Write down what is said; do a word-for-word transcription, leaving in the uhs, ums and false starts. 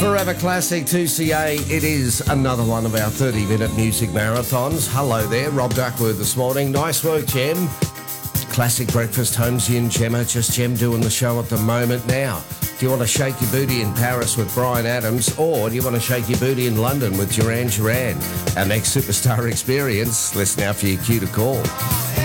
Forever Classic two C A, it is another one of our thirty minute music marathons. Hello there, Rob Duckworth this morning. Nice work, Jem. Classic Breakfast, Holmesy and Gemma. Just Jem doing the show at the moment now. Do you want to shake your booty in Paris with Bryan Adams, or do you want to shake your booty in London with Duran Duran? Our next superstar experience, listen out for your cue to call.